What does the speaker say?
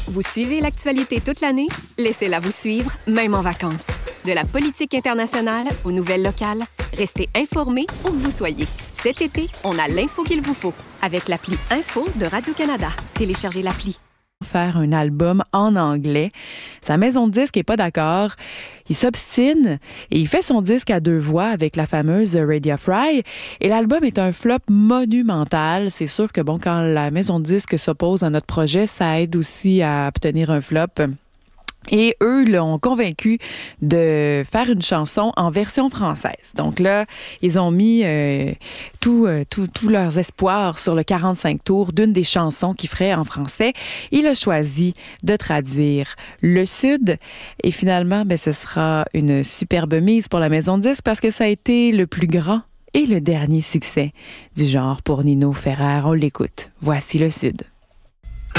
Vous suivez l'actualité toute l'année? Laissez-la vous suivre, même en vacances. De la politique internationale aux nouvelles locales, restez informés où que vous soyez. Cet été, on a l'info qu'il vous faut avec l'appli Info de Radio-Canada. Téléchargez l'appli. Faire un album en anglais. Sa maison de disques n'est pas d'accord. Il s'obstine et il fait son disque à 2 voix avec la fameuse Radio Fry. Et l'album est un flop monumental. C'est sûr que quand la maison de disques s'oppose à notre projet, ça aide aussi à obtenir un flop. Et eux l'ont convaincu de faire une chanson en version française. Donc là, ils ont mis tous leurs espoirs sur le 45 tours d'une des chansons qu'il ferait en français. Il a choisi de traduire Le Sud. Et finalement, ce sera une superbe mise pour la maison de disques parce que ça a été le plus grand et le dernier succès du genre pour Nino Ferrer. On l'écoute. Voici Le Sud.